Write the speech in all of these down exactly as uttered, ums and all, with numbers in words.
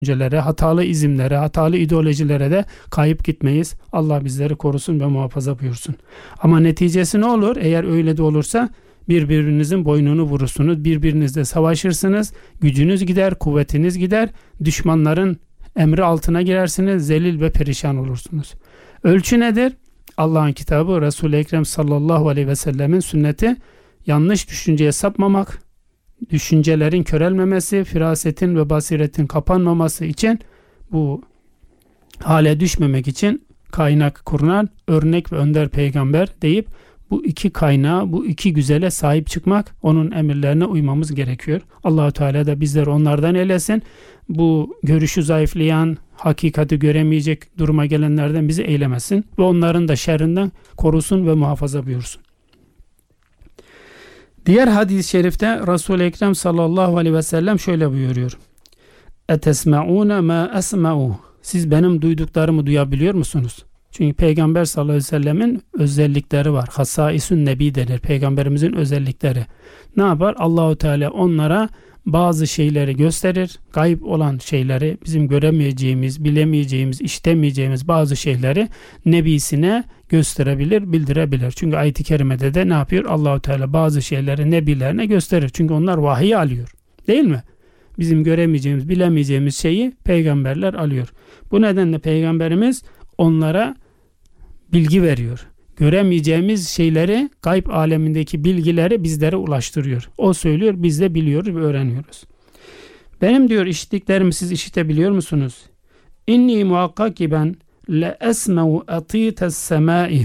düşüncelere, hatalı izimlere, hatalı ideolojilere de kayıp gitmeyiz. Allah bizleri korusun ve muhafaza buyursun. Ama neticesi ne olur? Eğer öyle de olursa birbirinizin boynunu vurursunuz, birbirinizle savaşırsınız, gücünüz gider, kuvvetiniz gider, düşmanların emri altına girersiniz, zelil ve perişan olursunuz. Ölçü nedir? Allah'ın kitabı, Resul-i Ekrem sallallahu aleyhi ve sellemin sünneti, yanlış düşünceye sapmamak, düşüncelerin körelmemesi, firasetin ve basiretin kapanmaması için, bu hale düşmemek için kaynak kurulan örnek ve önder peygamber deyip bu iki kaynağa, bu iki güzele sahip çıkmak, onun emirlerine uymamız gerekiyor. Allah-u Teala da bizleri onlardan eylesin. Bu görüşü zayıflayan, hakikati göremeyecek duruma gelenlerden bizi eylemesin ve onların da şerrinden korusun ve muhafaza buyursun. Diğer hadis-i şerifte Resul-i Ekrem sallallahu aleyhi ve sellem şöyle buyuruyor. Etesme'ûne mâ esme'û. Siz benim duyduklarımı duyabiliyor musunuz? Çünkü Peygamber sallallahu aleyhi ve sellemin özellikleri var. Hasâisün nebi denir. Peygamberimizin özellikleri. Ne yapar? Allahu Teala onlara bazı şeyleri gösterir. Gayb olan şeyleri, bizim göremeyeceğimiz, bilemeyeceğimiz, işitemeyeceğimiz bazı şeyleri nebisine gösterebilir, bildirebilir. Çünkü ayet-i kerimede de ne yapıyor? Allahu Teala bazı şeyleri nebilerine gösterir. Çünkü onlar vahiy alıyor. Değil mi? Bizim göremeyeceğimiz, bilemeyeceğimiz şeyi peygamberler alıyor. Bu nedenle peygamberimiz onlara bilgi veriyor. Göremeyeceğimiz şeyleri, gayb alemindeki bilgileri bizlere ulaştırıyor. O söylüyor, biz de biliyoruz ve öğreniyoruz. Benim diyor işittiklerimi siz işitebiliyor musunuz? İnni muhakkak ki ben le esme'u atites semai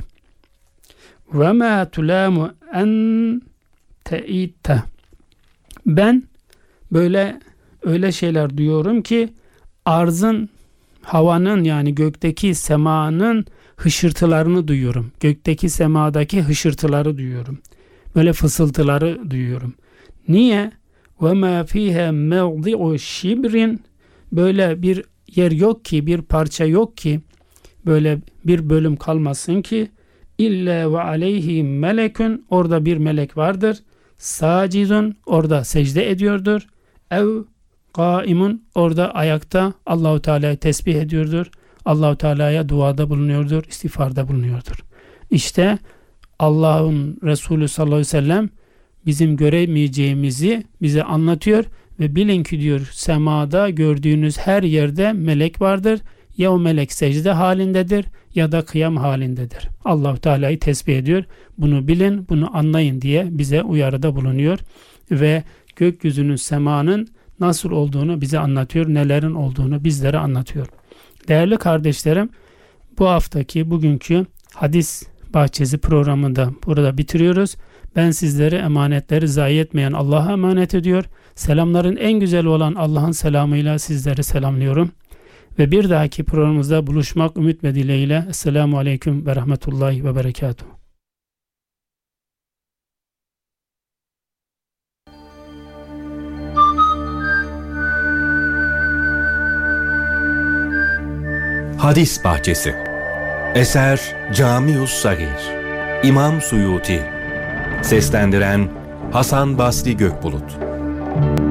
ve ma tulamu en te'itte. Ben böyle öyle şeyler duyuyorum ki arzın, havanın, yani gökteki semanın hışırtılarını duyuyorum. Gökteki semadaki hışırtıları duyuyorum. Böyle fısıltıları duyuyorum. Niye? وَمَا فِيهَا مَوْضِعُ şibrin. Böyle bir yer yok ki, bir parça yok ki, böyle bir bölüm kalmasın ki illa ve aleyhi melekun, orada bir melek vardır. Sacidun, orada secde ediyordur. Ev kaimun, orada ayakta Allahu Teala'yı tesbih ediyordur. Allahu Teala'ya duada bulunuyordur, istiğfarda bulunuyordur. İşte Allah'ın Resulü sallallahu aleyhi ve sellem bizim göremeyeceğimizi bize anlatıyor ve bilin ki diyor, semada gördüğünüz her yerde melek vardır. Ya o melek secde halindedir ya da kıyam halindedir. Allahu Teala'yı tesbih ediyor. Bunu bilin, bunu anlayın diye bize uyarıda bulunuyor ve gökyüzünün, semanın nasıl olduğunu bize anlatıyor, nelerin olduğunu bizlere anlatıyor. Değerli kardeşlerim, bu haftaki, bugünkü hadis bahçesi programını da burada bitiriyoruz. Ben sizleri emanetleri zayi etmeyen Allah'a emanet ediyor. Selamların en güzeli olan Allah'ın selamıyla sizleri selamlıyorum. Ve bir dahaki programımızda buluşmak ümit ve dileğiyle. Esselamu Aleyküm ve Rahmetullahi ve Berekatuhu. Hadis Bahçesi. Eser Camius Sagir. İmam Suyuti. Seslendiren Hasan Basri Gökbulut.